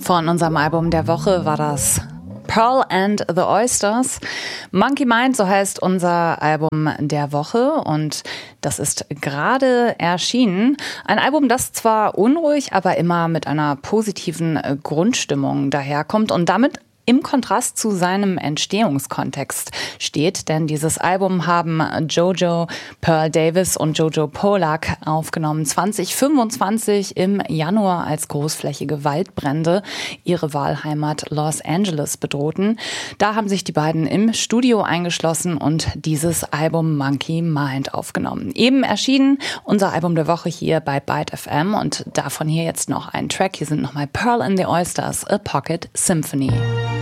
Von unserem Album der Woche war das Pearl and the Oysters. Monkey Mind, so heißt unser Album der Woche, und das ist gerade erschienen. Ein Album, das zwar unruhig, aber immer mit einer positiven Grundstimmung daherkommt und damit im Kontrast zu seinem Entstehungskontext steht, denn dieses Album haben Jojo, Pearl Davis und Jojo Polak aufgenommen 2025 im Januar, als großflächige Waldbrände ihre Wahlheimat Los Angeles bedrohten. Da haben sich die beiden im Studio eingeschlossen und dieses Album Monkey Mind aufgenommen. Eben erschienen unser Album der Woche hier bei Byte FM, und davon hier jetzt noch ein Track. Hier sind nochmal Pearl and the Oysters, A Pocket Symphony.